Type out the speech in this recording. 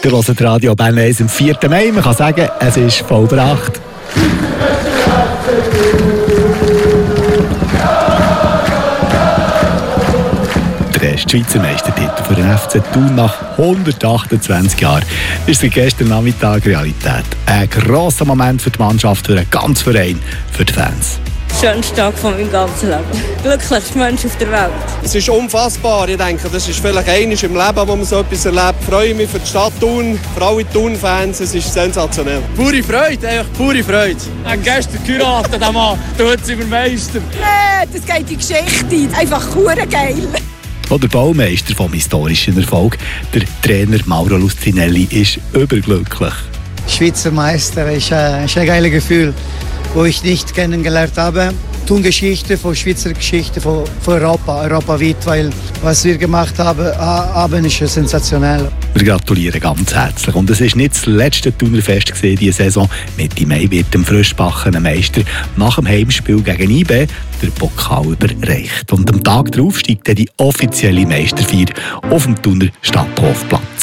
Ihr hört Radio Bern 1 am 4. Mai. Man kann sagen, es ist vollbracht. Der erste Schweizer Meistertitel für den FC Thun nach 128 Jahren ist seit gestern Nachmittag Realität. Ein grosser Moment für die Mannschaft, für den ganzen Verein, für die Fans. Schönster Tag von meinem ganzen Leben. Glücklichster Mensch auf der Welt. Es ist unfassbar. Ich denke, das ist vielleicht einmal im Leben, wo man so etwas erlebt. Ich freue mich für die Stadt Thun, für alle Thun-Fans. Es ist sensationell. Pure Freude, einfach pure Freude. Ich habe gestern geheiratet, der Mann. Heute sind wir Meister. Nee, das geht in die Geschichte. Einfach hure geil. Auch der Baumeister vom historischen Erfolg, der Trainer Mauro Lustrinelli, ist überglücklich. Schweizer Meister ist ein geiles Gefühl, wo ich nicht kennengelernt habe. Thun-Geschichte, von Schweizer Geschichte, von Europa, europaweit, weil was wir gemacht haben ist sensationell. Wir gratulieren ganz herzlich. Und es war nicht das letzte Thunerfest diese Saison. Mitte Mai wird dem frischbackenen Meister nach dem Heimspiel gegen IB der Pokal überreicht. Und am Tag darauf steigt dann die offizielle Meisterfeier auf dem Thuner Stadthofplatz.